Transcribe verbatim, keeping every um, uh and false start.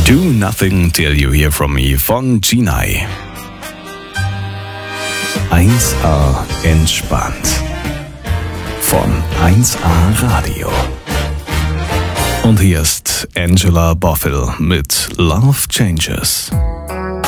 Do Nothing Till You Hear From Me von Ginai. eins A entspannt. Von eins A Radio. Und hier ist Angela Bofill mit Love Changes.